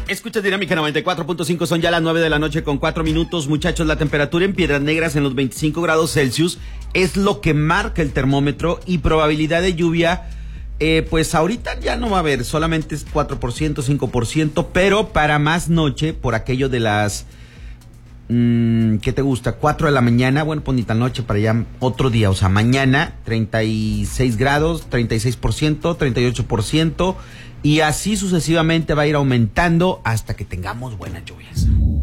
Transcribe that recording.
Escucha Dinámica 94.5, son ya las 9 de la noche con 4 minutos. Muchachos, la temperatura en Piedras Negras en los 25 grados Celsius es lo que marca el termómetro y probabilidad de lluvia, pues ahorita ya no va a haber, solamente es 4%, 5%, pero para más noche, por aquello de las, ¿qué te gusta? 4 de la mañana, bueno, pues ni tan noche, para ya otro día, o sea, mañana 36 grados, 36%, 38%, y así sucesivamente va a ir aumentando hasta que tengamos buenas lluvias.